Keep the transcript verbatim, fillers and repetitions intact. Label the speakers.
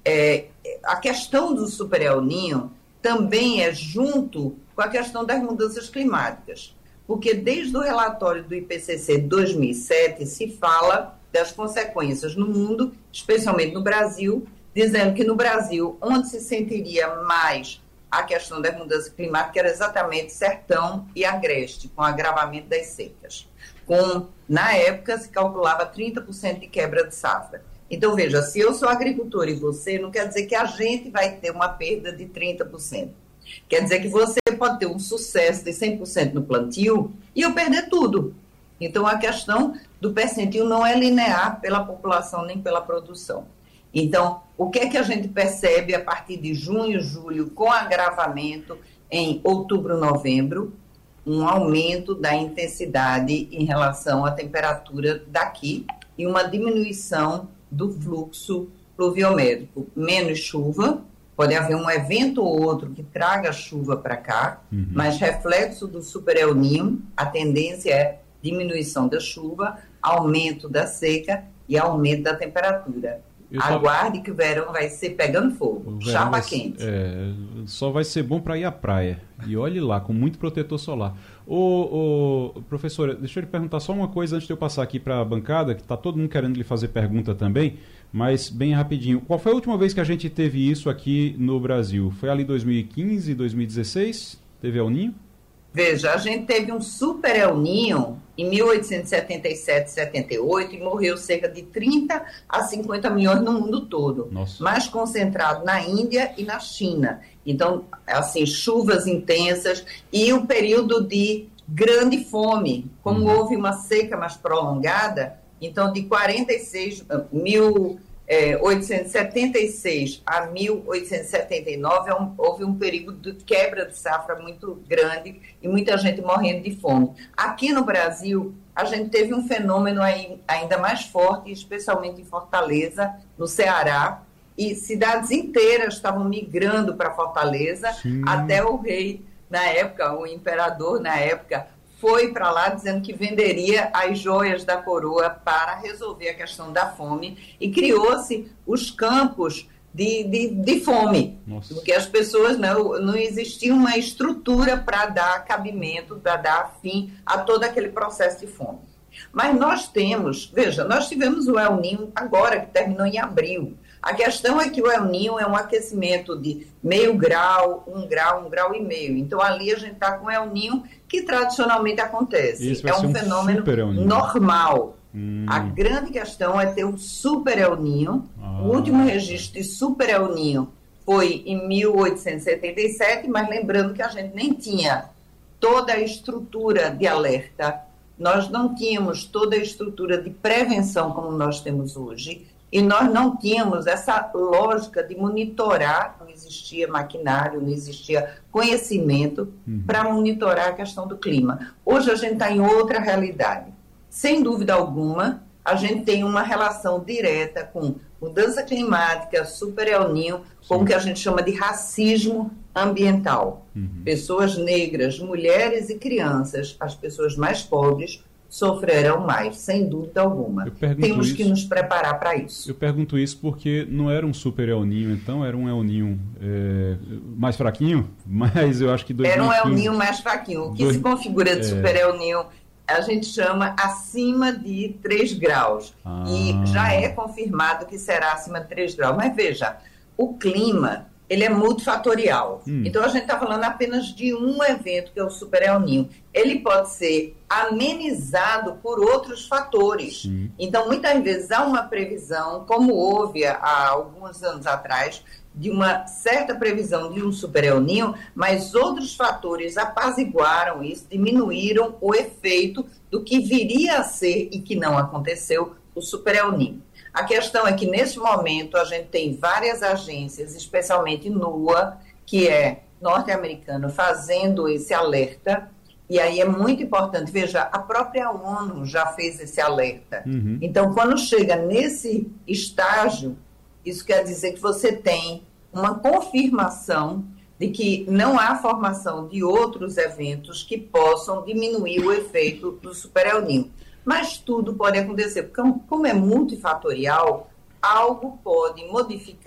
Speaker 1: é, a questão do super El Niño também é junto com a questão das mudanças climáticas, porque desde o relatório do I P C C de dois mil e sete se fala das consequências no mundo, especialmente no Brasil, dizendo que no Brasil, onde se sentiria mais a questão das mudanças climáticas era exatamente sertão e agreste, com agravamento das secas. Com, na época, se calculava trinta por cento de quebra de safra. Então, veja, se eu sou agricultor e você, não quer dizer que a gente vai ter uma perda de trinta por cento. Quer dizer que você pode ter um sucesso de cem por cento no plantio e eu perder tudo. Então, a questão do percentil não é linear pela população nem pela produção. Então, o que é que a gente percebe a partir de junho, julho, com agravamento em outubro, novembro? Um aumento da intensidade em relação à temperatura daqui e uma diminuição do fluxo pluviométrico. Menos chuva, pode haver um evento ou outro que traga chuva para cá, uhum. mas reflexo do super El Niño, a tendência é diminuição da chuva, aumento da seca e aumento da temperatura. Eu Aguarde só... que o verão vai ser pegando fogo, chapa vai... quente.
Speaker 2: É, só vai ser bom para ir à praia. E olhe lá, com muito protetor solar. Ô, ô, professora, deixa eu lhe perguntar só uma coisa antes de eu passar aqui para a bancada, que está todo mundo querendo lhe fazer pergunta também, mas bem rapidinho. Qual foi a última vez que a gente teve isso aqui no Brasil? Foi ali dois mil e quinze, dois mil e dezesseis? Teve El Niño?
Speaker 1: Veja, a gente teve um super El Niño em mil oitocentos e setenta e sete, setenta e oito e morreu cerca de trinta a cinquenta milhões no mundo todo. Nossa. Mais concentrado na Índia e na China. Então, assim, chuvas intensas e o período de grande fome. Como uhum. houve uma seca mais prolongada, então de quarenta e seis mil... É, oitocentos e setenta e seis a mil oitocentos e setenta e nove um, houve um período de quebra de safra muito grande e muita gente morrendo de fome. Aqui no Brasil, a gente teve um fenômeno aí, ainda mais forte, especialmente em Fortaleza, no Ceará, e cidades inteiras estavam migrando para Fortaleza. Sim. Até o rei, na época, o imperador, na época, foi para lá dizendo que venderia as joias da coroa para resolver a questão da fome e criou-se os campos de, de, de fome, Nossa. Porque as pessoas não, não existia uma estrutura para dar cabimento, para dar fim a todo aquele processo de fome. Mas nós temos, veja, nós tivemos o El Niño agora, que terminou em abril. A questão é que o El Niño é um aquecimento de meio grau, um grau, um grau e meio. Então, ali a gente está com o El Niño, que tradicionalmente acontece.
Speaker 2: Isso vai
Speaker 1: é
Speaker 2: ser
Speaker 1: um,
Speaker 2: um
Speaker 1: fenômeno normal. Hum. A grande questão é ter um super El Niño. Ah. O último registro de super El Niño foi em mil oitocentos e setenta e sete, mas lembrando que a gente nem tinha toda a estrutura de alerta, nós não tínhamos toda a estrutura de prevenção como nós temos hoje, e nós não tínhamos essa lógica de monitorar, não existia maquinário, não existia conhecimento uhum. para monitorar a questão do clima. Hoje a gente está em outra realidade. Sem dúvida alguma, a gente tem uma relação direta com mudança climática, super El Niño, com o que a gente chama de racismo ambiental. Uhum. Pessoas negras, mulheres e crianças, as pessoas mais pobres, sofrerão mais, sem dúvida alguma. Temos isso, que nos preparar para isso.
Speaker 2: Eu pergunto isso porque não era um super El Niño, então era um El Niño é, mais fraquinho, mas eu acho que... dois mil e quinze...
Speaker 1: Era um El Niño mais fraquinho. O que dois... se configura de é... super El Niño, a gente chama acima de três graus. Ah. E já é confirmado que será acima de três graus. Mas veja, o clima, ele é multifatorial. Hum. Então, a gente está falando apenas de um evento, que é o super El Niño. Ele pode ser amenizado por outros fatores. Sim. Então, muitas vezes há uma previsão, como houve há alguns anos atrás, de uma certa previsão de um super El Niño, mas outros fatores apaziguaram isso, diminuíram o efeito do que viria a ser e que não aconteceu, o super El Niño. A questão é que, nesse momento, a gente tem várias agências, especialmente NOAA, que é norte-americano, fazendo esse alerta. E aí é muito importante. Veja, a própria ONU já fez esse alerta. Uhum. Então, quando chega nesse estágio, isso quer dizer que você tem uma confirmação de que não há formação de outros eventos que possam diminuir o efeito do super El Niño. Mas tudo pode acontecer, porque como é multifatorial, algo pode modificar